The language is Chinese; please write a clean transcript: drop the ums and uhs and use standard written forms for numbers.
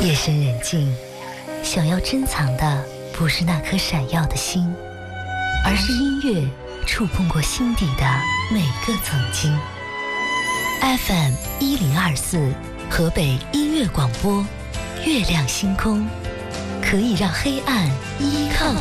夜深人静，想要珍藏的不是那颗闪耀的心，而是音乐触碰过心底的每个曾经。FM 1024，河北音乐广播，月亮星空，可以让黑暗依靠。